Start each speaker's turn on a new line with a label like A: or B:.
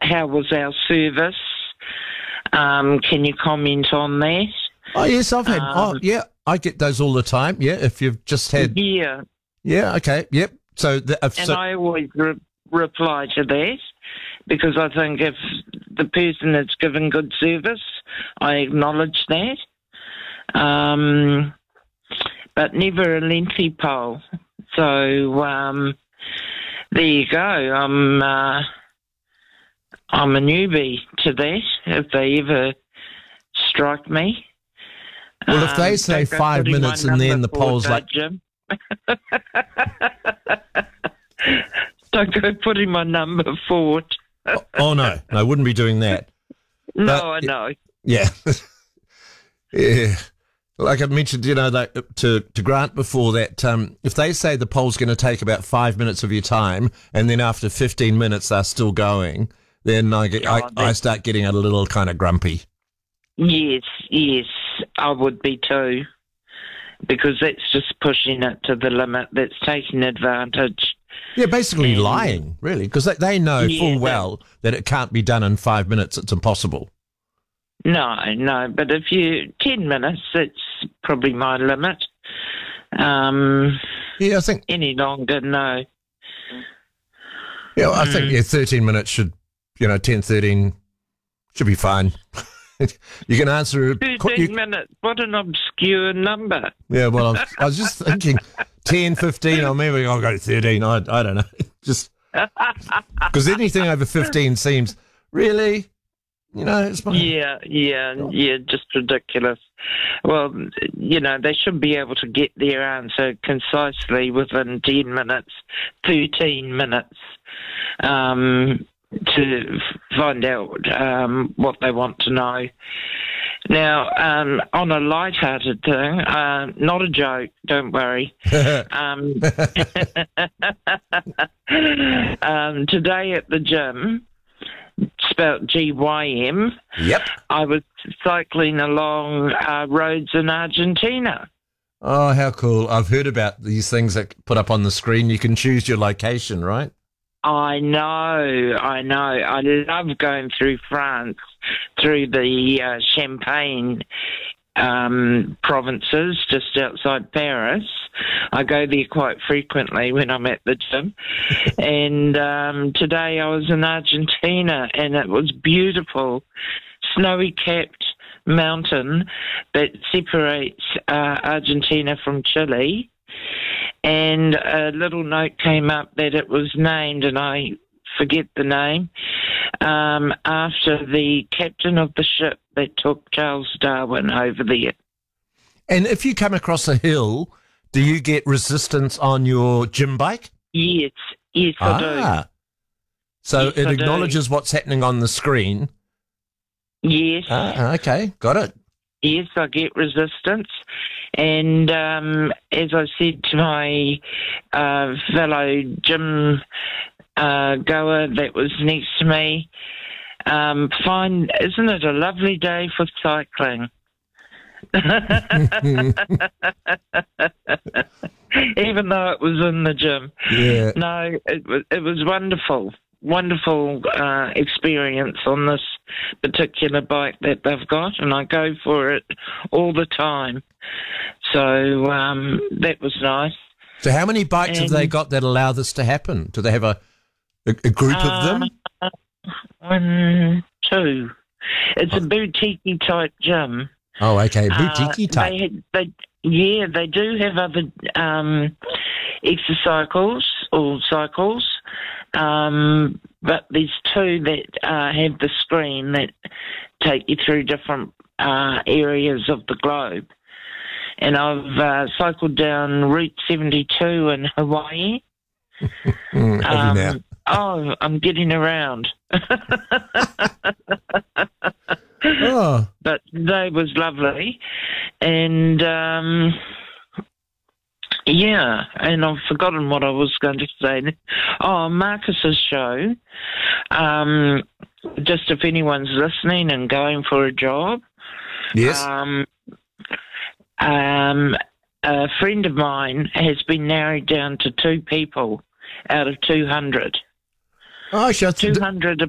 A: how was our service? Can you comment on that?
B: Oh, yes, I've had... I get those all the time, yeah, if you've just had...
A: Yeah.
B: Yeah, okay, yep. So...
A: I always reply to that, because I think if the person is giving good service, I acknowledge that. But never a lengthy poll. So there you go. I'm a newbie to that, if they ever strike me.
B: Well, if they say 5 minutes and then the poll's like...
A: Jim. Don't go putting my number forward.
B: Oh, no, I wouldn't be doing that.
A: No, I know.
B: Yeah. Yeah. Like I mentioned, to Grant before that, if they say the poll's going to take about 5 minutes of your time and then after 15 minutes they're still going, then I start getting a little kind of grumpy.
A: Yes, I would be too, because that's just pushing it to the limit. That's taking advantage.
B: Yeah, basically lying, really, because they know full well that it can't be done in 5 minutes. It's impossible.
A: No, but if 10 minutes, it's probably my limit.
B: Yeah, I think...
A: Any longer, no.
B: Yeah, I think 13 minutes should, 10, 13 should be fine. You can answer...
A: 13 minutes, what an obscure number.
B: Yeah, well, I was just thinking 10, 15, or maybe I'll go 13, I don't know. Just... Because anything over 15 seems, really... it's fine.
A: Yeah, just ridiculous. Well, they should be able to get their answer concisely within 10 minutes, 13 minutes, to find out what they want to know. Now, on a light-hearted thing, not a joke, don't worry. Today at the gym, spelt GYM.
B: Yep.
A: I was cycling along roads in Argentina.
B: Oh, how cool. I've heard about these things that put up on the screen. You can choose your location, right?
A: I know. I love going through France, through the Champagne provinces just outside Paris. I go there quite frequently when I'm at the gym. And today I was in Argentina, and it was beautiful, snowy-capped mountain that separates Argentina from Chile. And a little note came up that it was named, and I forget the name, after the captain of the ship that took Charles Darwin over there.
B: And if you come across a hill, do you get resistance on your gym bike?
A: Yes, I do.
B: So it acknowledges what's happening on the screen.
A: Yes.
B: Okay, got it.
A: Yes, I get resistance. And as I said to my fellow gym goer that was next to me, isn't it a lovely day for cycling? Even though it was in the gym.
B: Yeah.
A: No, it was wonderful experience on this particular bike that they've got, and I go for it all the time. So that was nice.
B: So how many bikes have they got that allow this to happen? Do they have a group of them?
A: 1, 2. It's a boutique type gym.
B: Oh, okay, boutique type.
A: They do have other exercycles or cycles, but there's 2 that have the screen that take you through different areas of the globe. And I've cycled down Route 72 in Hawaii. I'm getting around. But today was lovely. And, and I've forgotten what I was going to say. Oh, Marcus's show. Just if anyone's listening and going for a job.
B: Yes.
A: A friend of mine has been narrowed down to 2 people out of 200.
B: Oh, sure.
A: 200